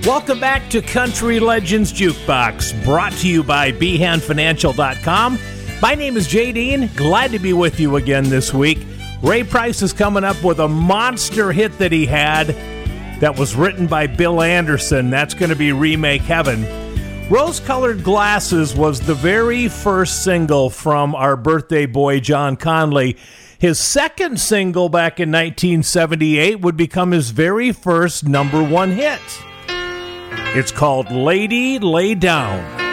Welcome back to Country Legends Jukebox, brought to you by BehanFinancial.com. My name is Jay Dean. Glad to be with you again this week. Ray Price is coming up with a monster hit that he had that was written by Bill Anderson. That's going to be Remake Heaven. Rose-Colored Glasses was the very first single from our birthday boy, John Conley. His second single back in 1978 would become his very first number one hit. It's called Lady Lay Down.